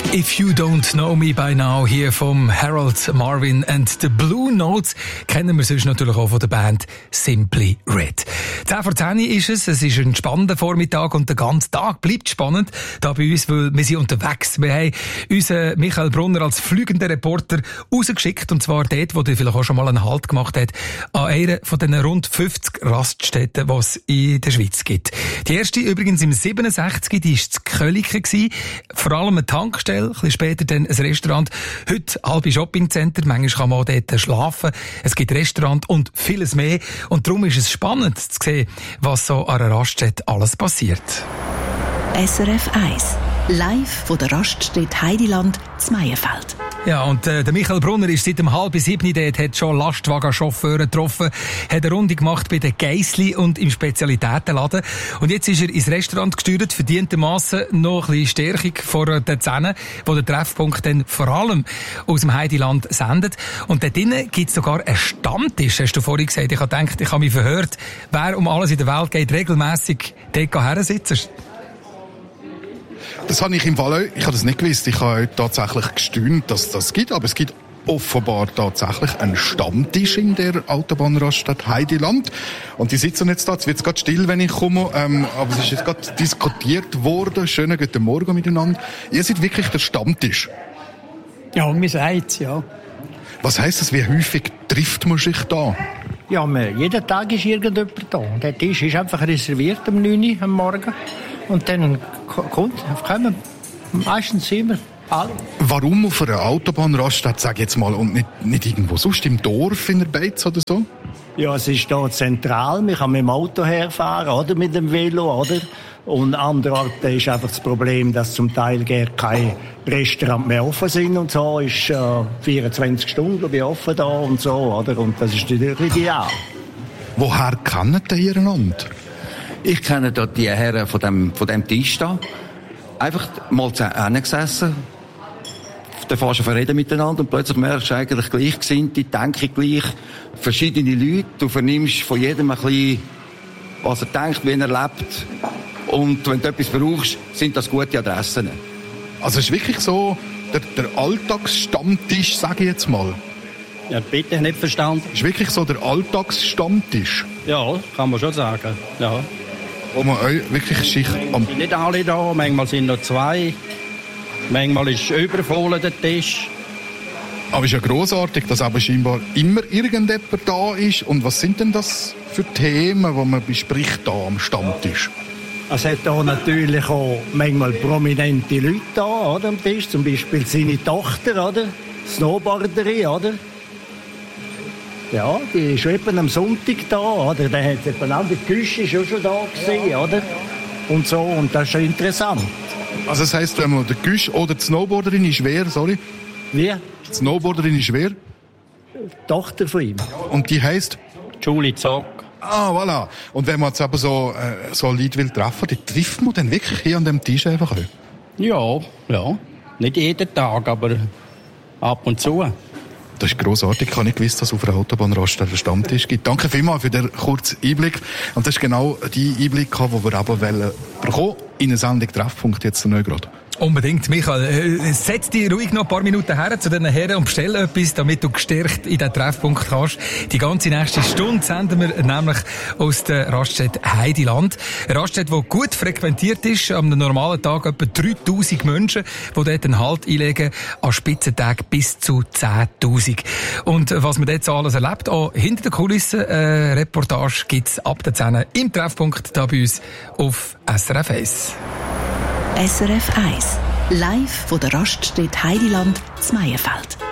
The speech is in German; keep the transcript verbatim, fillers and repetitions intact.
If You Don't Know Me By Now, hier vom Harold Marvin and the Blue Notes, kennen wir sonst natürlich auch von der Band Simply Red. zehn vor zehn ist es, es ist ein spannender Vormittag und der ganze Tag bleibt spannend da bei uns, weil wir sind unterwegs. Wir haben unseren Michael Brunner als fliegender Reporter rausgeschickt, und zwar dort, wo er vielleicht auch schon mal einen Halt gemacht hat, an einer von den rund fünfzig Raststätten, die es in der Schweiz gibt. Die erste übrigens im siebenundsechzig, die war in Köliken, vor allem eine Tankstelle, ein bisschen später dann ein Restaurant, heute halbe Shoppingcenter, manchmal kann man auch dort schlafen, es gibt Restaurant und vieles mehr, und darum ist es spannend zu sehen, was so an einer Raststätte alles passiert. S R F eins, live von der Raststätte Heidiland zu Meyenfeld. Ja, und äh, der Michael Brunner ist seit dem halb sieben dort, hat schon Lastwagenchauffeure getroffen, hat eine Runde gemacht bei den Geissli und im Spezialitätenladen. Und jetzt ist er ins Restaurant gesteuert, verdientermassen noch ein bisschen Stärkung vor den Zähnen, wo der Treffpunkt dann vor allem aus dem Heidiland sendet. Und dort drinnen gibt es sogar einen Stammtisch, hast du vorhin gesagt. Ich habe gedacht, ich habe mich verhört, wer um alles in der Welt geht, regelmässig dort hersitzen. Das habe ich im Fall auch, ich habe das nicht gewusst. Ich habe heute tatsächlich gestaunt, dass das gibt, aber es gibt offenbar tatsächlich einen Stammtisch in der Autobahnraststätte Heidiland. Und die sitzen jetzt da, jetzt wird es gerade still, wenn ich komme, ähm, aber es ist jetzt gerade diskutiert worden. Schönen guten Morgen miteinander. Ihr seid wirklich der Stammtisch? Ja, wir sagen es, ja. Was heisst das, wie häufig trifft man sich da? Ja, man, jeden Tag ist irgendjemand da. Der Tisch ist einfach reserviert um neun Uhr am Morgen. Und dann kommt, kommen meistens immer alle. Warum auf einer Autobahnraststätte, sag ich jetzt mal, und nicht, nicht irgendwo sonst im Dorf in der Beiz oder so? Ja, es ist hier zentral. Man kann mit dem Auto herfahren oder mit dem Velo, oder? Und andererorts ist einfach das Problem, dass zum Teil gar keine Restaurants mehr offen sind und so. Ist äh, vierundzwanzig Stunden, glaube ich, offen da und so, oder? Und das ist natürlich ideal. Woher kennen ihr einander? Ich kenne dort die Herren von dem, von dem Tisch da. Einfach mal zusammen gesessen. Dann fährst du verreden miteinander und plötzlich merkst du eigentlich Gleichgesinnte, denken gleich, verschiedene Leute. Du vernimmst von jedem ein bisschen, was er denkt, wie er lebt. Und wenn du etwas brauchst, sind das gute Adressen. Also es ist wirklich so der, der Alltagsstammtisch, sage ich jetzt mal. Ja, bitte, nicht verstanden. Es ist wirklich so der Alltagsstammtisch. Ja, kann man schon sagen, ja. Wo man euch wirklich sich am... Sind nicht alle da, manchmal sind noch zwei. Manchmal ist übervoll der Tisch. Aber es ist ja grossartig, dass aber scheinbar immer irgendjemand da ist. Und was sind denn das für Themen, die man bespricht da am Stammtisch? Es hat hier natürlich auch manchmal prominente Leute da, oder, am Tisch. Zum Beispiel seine Tochter, oder? Snowboarderin, oder? Ja, die ist eben am Sonntag da, oder? Dann hat jemand an der Küche schon schon da gesehen, oder? Und so, und das ist schon interessant. Also das heisst, wenn man der Küche oder die Snowboarderin ist wer, sorry? Wie? Die Snowboarderin ist wer? Die Tochter von ihm. Und die heisst? Julie Zock. Ah, voilà. Und wenn man jetzt aber so, äh, so Leute will treffen, die trifft man dann wirklich hier an dem Tisch einfach auch? Ja, ja. Nicht jeden Tag, aber ab und zu. Das ist grossartig. Ich habe nicht gewusst, dass es auf einer Autobahnraststätte einen Stammtisch gibt. Danke vielmals für den kurzen Einblick. Und das ist genau die Einblick, den wir aber wollen bekommen in eine Sendung Treffpunkt jetzt zu Neugrad. Unbedingt, Michael. Äh, setz dich ruhig noch ein paar Minuten her zu diesen Herren und bestell etwas, damit du gestärkt in diesen Treffpunkt kannst. Die ganze nächste Stunde senden wir nämlich aus der Raststätte Heidiland. Eine Raststätte, die gut frequentiert ist. Am normalen Tag etwa dreitausend Menschen, die dort einen Halt einlegen. An Spitzentagen bis zu zehntausend. Und was man dort so alles erlebt, auch hinter den Kulissen, äh, Reportage gibt's ab der zehn im Treffpunkt da bei uns auf S R F eins. S R F eins, live von der Raststätte Heidiland zu Meyenfeld.